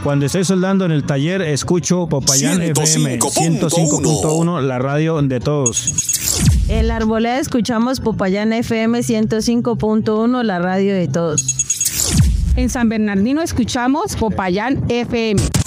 Cuando estoy soldando en el taller, escucho Popayán FM 105.1, la radio de todos. En la Arboleda escuchamos Popayán FM 105.1, la radio de todos. En San Bernardino escuchamos Popayán FM.